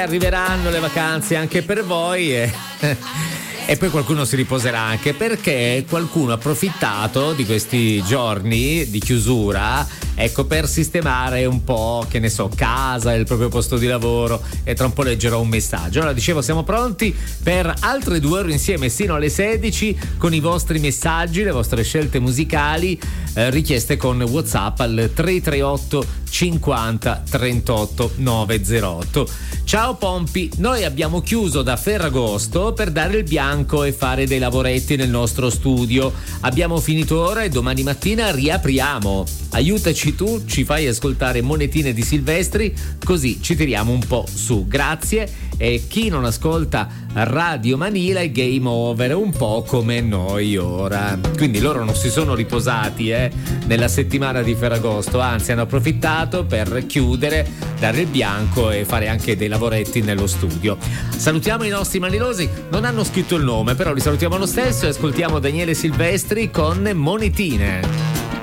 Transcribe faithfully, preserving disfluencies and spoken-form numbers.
arriveranno le vacanze anche per voi e E poi qualcuno si riposerà anche, perché qualcuno ha approfittato di questi giorni di chiusura, ecco, per sistemare un po', che ne so, casa, il proprio posto di lavoro, e tra un po' leggerò un messaggio. Allora, dicevo, siamo pronti per altre due ore insieme sino alle sedici con i vostri messaggi, le vostre scelte musicali eh, richieste con WhatsApp al tre tre otto cinquanta trentotto novecentootto. Ciao Pompi, noi abbiamo chiuso da Ferragosto per dare il bianco e fare dei lavoretti nel nostro studio. Abbiamo finito ora e domani mattina riapriamo. Aiutaci tu, ci fai ascoltare monetine di Silvestri, così ci tiriamo un po' su. Grazie. E chi non ascolta Radio Manila è game over, un po' come noi ora. Quindi loro non si sono riposati eh, nella settimana di Ferragosto, anzi hanno approfittato per chiudere, dare il bianco e fare anche dei lavoretti nello studio. Salutiamo i nostri manilosi, non hanno scritto il nome, però li salutiamo lo stesso e ascoltiamo Daniele Silvestri con Monetine.